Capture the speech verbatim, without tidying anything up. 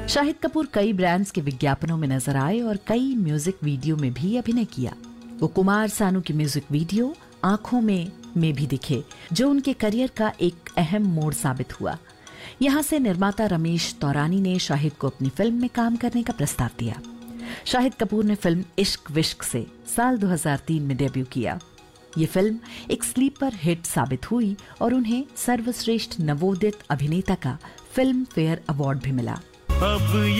शाहिद कपूर कई ब्रांड्स के विज्ञापनों में नजर आए और कई म्यूजिक वीडियो में भी अभिनय किया। वो कुमार सानू की म्यूजिक वीडियो आंखों में में भी दिखे, जो उनके करियर का एक अहम मोड़ साबित हुआ। यहां से निर्माता रमेश तौरानी ने शाहिद को अपनी फिल्म में काम करने का प्रस्ताव दिया। शाहिद कपूर ने फिल्म इश्क विश्क से साल दो हज़ार तीन में डेब्यू किया। ये फिल्म एक स्लीपर हिट साबित हुई और उन्हें सर्वश्रेष्ठ नवोदित अभिनेता का फिल्म फेयर अवार्ड भी मिला। अब